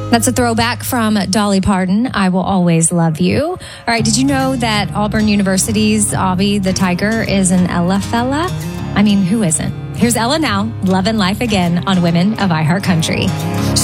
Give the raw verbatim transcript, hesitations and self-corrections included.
That's a throwback from Dolly Parton, I Will Always Love You. All right, did you know that Auburn University's Avi the Tiger is an Ella fella? I mean, who isn't? Here's Ella now, Love and Life Again on Women of iHeartCountry.